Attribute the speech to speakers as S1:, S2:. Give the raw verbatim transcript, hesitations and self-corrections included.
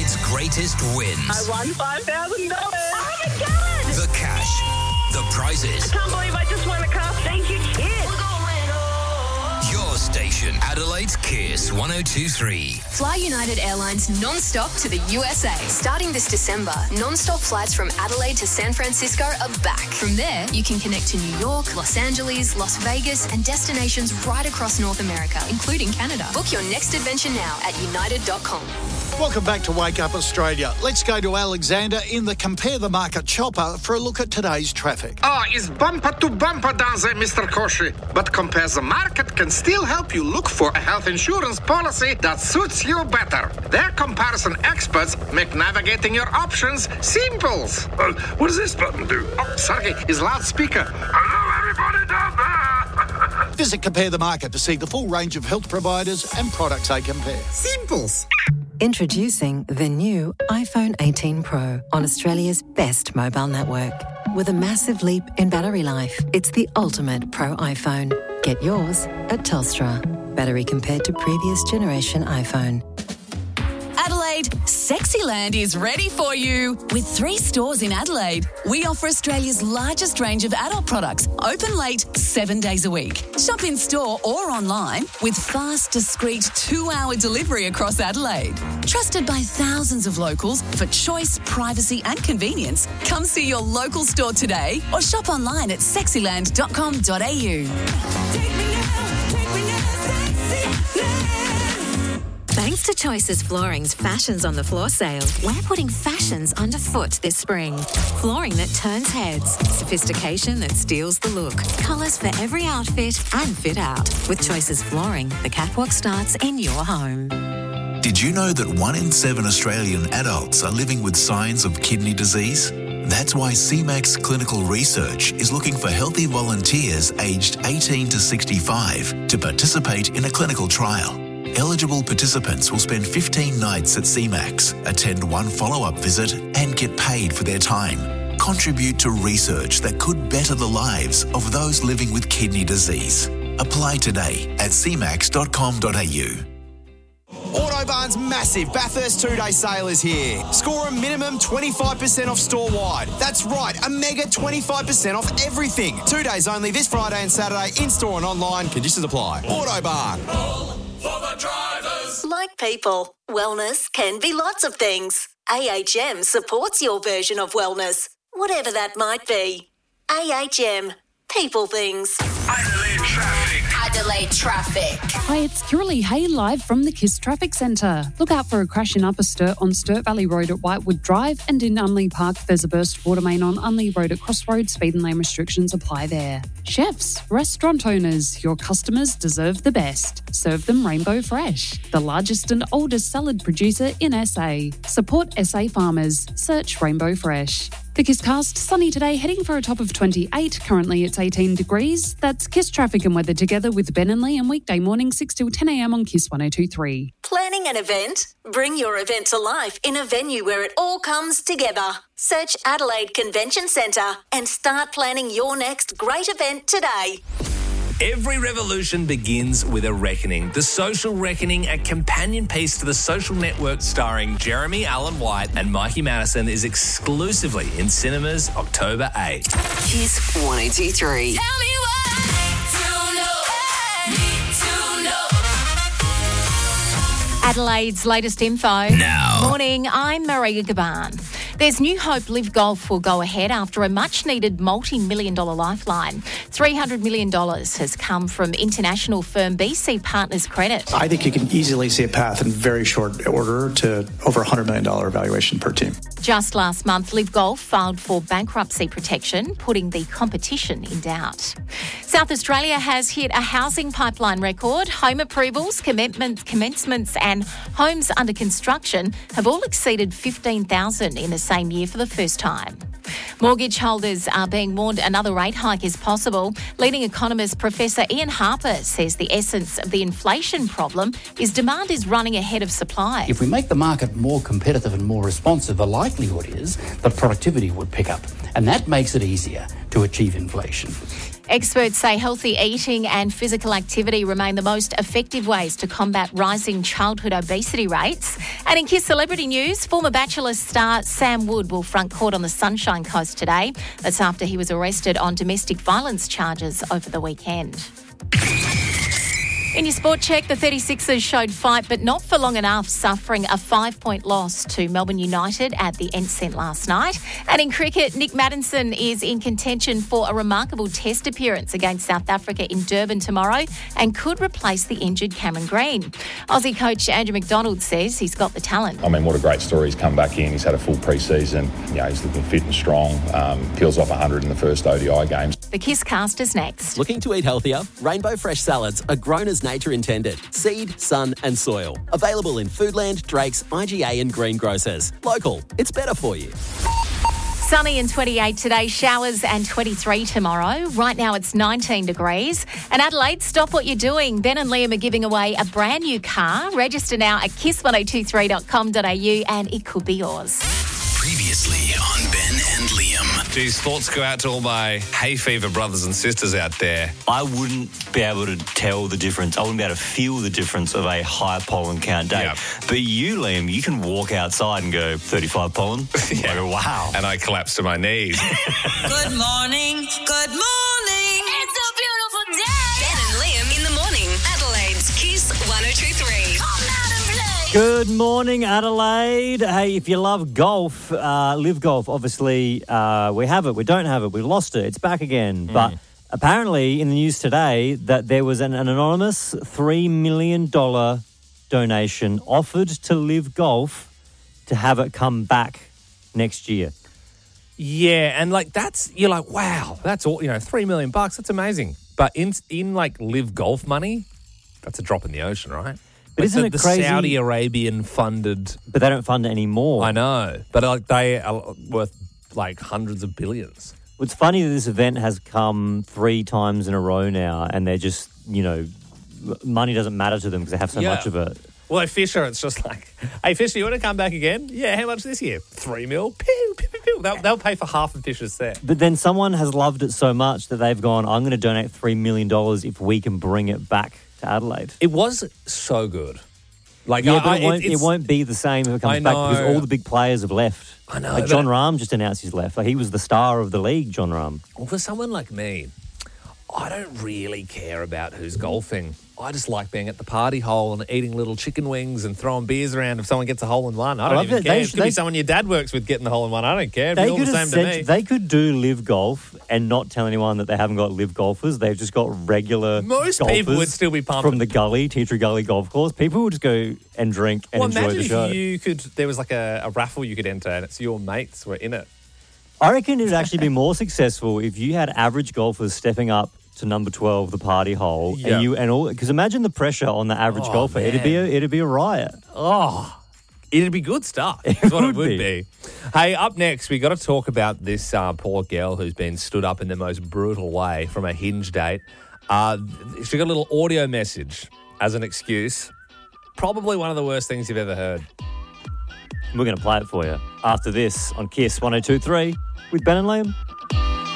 S1: Adelaide's greatest wins.
S2: I won five thousand dollars. Oh, my God.
S1: The cash, the prizes.
S2: I can't believe I just won a car. Thank you, kids.
S1: Your station, Adelaide's Kiss one oh two three.
S3: Fly United Airlines non-stop to the U S A. Starting this December, non-stop flights from Adelaide to San Francisco are back. From there, you can connect to New York, Los Angeles, Las Vegas, and destinations right across North America, including Canada. Book your next adventure now at united dot com.
S4: Welcome back to Wake Up Australia. Let's go to Alexander in the Compare the Market chopper for a look at today's traffic.
S5: Ah, it's bumper to bumper down there, Mister Koshi. But Compare the Market can still help you look for a health insurance policy that suits you better. Their comparison experts make navigating your options simple. Uh, what does this button do? Oh, sorry, it's loudspeaker. Hello, everybody down there.
S4: Visit Compare the Market to see the full range of health providers and products they compare.
S5: Simples.
S6: Introducing the new iPhone eighteen Pro on Australia's best mobile network. With a massive leap in battery life, it's the ultimate Pro iPhone. Get yours at Telstra. Battery compared to previous generation iPhone.
S7: Adelaide, Sexyland is ready for you. With three stores in Adelaide, we offer Australia's largest range of adult products, open late, seven days a week. Shop in store or online with fast, discreet two-hour delivery across Adelaide. Trusted by thousands of locals for choice, privacy and convenience, come see your local store today or shop online at sexyland dot com dot a u.
S8: Thanks to Choices Flooring's Fashions on the Floor sale, we're putting fashions underfoot this spring. Flooring that turns heads, sophistication that steals the look, colours for every outfit and fit out. With Choices Flooring, the catwalk starts in your home.
S9: Did you know that one in seven Australian adults are living with signs of kidney disease? That's why C MAX Clinical Research is looking for healthy volunteers aged eighteen to sixty-five to participate in a clinical trial. Eligible participants will spend fifteen nights at C MAX, attend one follow-up visit and get paid for their time. Contribute to research that could better the lives of those living with kidney disease. Apply today at c max dot com dot a u.
S10: Autobarn's massive Bathurst two-day sale is here. Score a minimum twenty-five percent off store-wide. That's right, a mega twenty-five percent off everything. Two days only this Friday and Saturday, in-store and online. Conditions apply. Autobarn.
S11: For the drivers.
S12: Like people, wellness can be lots of things. A H M supports your version of wellness, whatever that might be. A H M, people things.
S11: Adelaide traffic.
S3: Adelaide traffic.
S13: Hi, it's Kirralie Hay live from the KISS Traffic Centre. Look out for a crash in Upper Sturt on Sturt Valley Road at Whitewood Drive, and in Unley Park there's a burst water main on Unley Road at Crossroads. Speed and lane restrictions apply there. Chefs, restaurant owners, your customers deserve the best. Serve them Rainbow Fresh, the largest and oldest salad producer in S A. Support S A farmers. Search Rainbow Fresh. The KISScast, sunny today, heading for a top of twenty-eight. Currently it's eighteen degrees. That's KISS traffic and weather together with Ben and Lee, and weekday morning six till ten a m on KISS one oh two three.
S12: Planning an event? Bring your event to life in a venue where it all comes together. Search Adelaide Convention Centre and start planning your next great event today.
S14: Every revolution begins with a reckoning. The Social Reckoning, a companion piece to The Social Network starring Jeremy Allen White and Mikey Madison, is exclusively in cinemas October eighth.
S6: KISS one oh two three.
S7: Tell me Adelaide's latest info.
S1: Now.
S7: Morning, I'm Maria Gaban. There's new hope Live Golf will go ahead after a much-needed multi-million dollar lifeline. three hundred million dollars has come from international firm B C Partners Credit.
S15: I think you can easily see a path in very short order to over one hundred million dollars valuation per team.
S7: Just last month, Live Golf filed for bankruptcy protection, putting the competition in doubt. South Australia has hit a housing pipeline record. Home approvals, commitment, commencements and homes under construction have all exceeded fifteen thousand in the same year for the first time. Mortgage holders are being warned another rate hike is possible. Leading economist Professor Ian Harper says the essence of the inflation problem is demand is running ahead of supply.
S16: If we make the market more competitive and more responsive, the likelihood is that productivity would pick up, and that makes it easier to achieve inflation.
S7: Experts say healthy eating and physical activity remain the most effective ways to combat rising childhood obesity rates. And in Kiss Celebrity News, former Bachelor star Sam Wood will front court on the Sunshine Coast today. That's after he was arrested on domestic violence charges over the weekend. In your sport check, the thirty-sixers showed fight, but not for long enough, suffering a five-point loss to Melbourne United at the Enceinte last night. And in cricket, Nick Maddinson is in contention for a remarkable test appearance against South Africa in Durban tomorrow and could replace the injured Cameron Green. Aussie coach Andrew McDonald says he's got the talent.
S17: I mean, what a great story. He's come back in. He's had a full pre-season. You know, he's looking fit and strong. Um, peels off one hundred in the first O D I games.
S7: The Kiss cast is next.
S18: Looking to eat healthier? Rainbow Fresh salads are grown as nature intended. Seed, sun and soil. Available in Foodland, Drake's, I G A and greengrocers. Local. It's better for you.
S7: Sunny and twenty-eight today, showers and twenty-three tomorrow. Right now it's nineteen degrees. And Adelaide, stop what you're doing. Ben and Liam are giving away a brand new car. Register now at kiss ten twenty-three dot com dot a u and it could be yours.
S1: Previously on Ben and Liam.
S14: Geez, thoughts go out to all my hay fever brothers and sisters out there.
S19: I wouldn't be able to tell the difference. I wouldn't be able to feel the difference of a high pollen count day.
S14: Yep.
S19: But you, Liam, you can walk outside and go thirty-five pollen.
S14: Yeah.
S19: I go, wow.
S14: And I collapse to my knees.
S12: Good morning. Good morning. It's a beautiful day. Ben and Liam in the morning. Adelaide's Kiss one oh two three. Come out and play.
S20: Good morning, Adelaide. Hey, if you love golf, uh, Live Golf, obviously, uh, we have it, we don't have it, we lost it, it's back again. Mm. But apparently in the news today that there was an, an anonymous three million dollars donation offered to Live Golf to have it come back next year.
S14: Yeah, and like that's, you're like, wow, that's all, you know, three million bucks, that's amazing. But in, in like Live Golf money, that's a drop in the ocean, right?
S20: But
S14: like
S20: isn't
S14: the,
S20: it
S14: the
S20: crazy?
S14: Saudi Arabian funded.
S20: But they don't fund it anymore.
S14: I know, but like they are worth like hundreds of billions.
S20: It's funny that this event has come three times in a row now, and they're just, you know, money doesn't matter to them because they have so
S14: Yeah.
S20: much of it.
S14: Well, at Fisher, it's just like, hey, Fisher, you want to come back again? Yeah, how much this year? Three mil? Pew, pew, pew, pew. They'll, they'll pay for half of Fisher's set.
S20: But then someone has loved it so much that they've gone, I'm going to donate three million dollars if we can bring it back to Adelaide.
S14: It was so good. Like,
S20: yeah,
S14: I,
S20: but
S14: I,
S20: it, won't,
S14: it's,
S20: it won't be the same if it comes
S14: I
S20: back
S14: know.
S20: because all the big players have left.
S14: I know.
S20: Like John Rahm just announced he's left. Like he was the star of the league, John Rahm.
S14: Well, for someone like me, I don't really care about who's golfing. I just like being at the party hole and eating little chicken wings and throwing beers around if someone gets a hole in one. I don't
S20: I
S14: even
S20: bet
S14: care.
S20: they
S14: It
S20: sh-
S14: could
S20: they-
S14: be someone your dad works with getting the hole in one. I don't care. It'd
S20: They
S14: be all the
S20: could,
S14: same to
S20: essen-
S14: me.
S20: they could do Live Golf and not tell anyone that they haven't got Live Golfers. They've just got regular
S14: Most
S20: golfers
S14: people would still be pumping.
S20: from the gully, Teatree Gully Golf Course. People would just go and drink and
S14: well,
S20: enjoy
S14: imagine
S20: the show.
S14: if you could, there was like a, a raffle you could enter and it's your mates were in it.
S20: I reckon it would actually be more successful if you had average golfers stepping up to number twelve, the party hole,
S14: Yeah.
S20: and you and all because imagine the pressure on the average
S14: Oh,
S20: golfer. It'd be a,
S14: man.
S20: it'd be a riot.
S14: Oh, it'd be good stuff. Is what it
S20: would
S14: would
S20: be.
S14: be. Hey, up next, we got to talk about this uh, poor girl who's been stood up in the most brutal way from a Hinge date. Uh, she got a little audio message as an excuse. Probably one of the worst things you've ever heard.
S20: We're going to play it for you after this on Kiss one oh two three with Ben and Liam.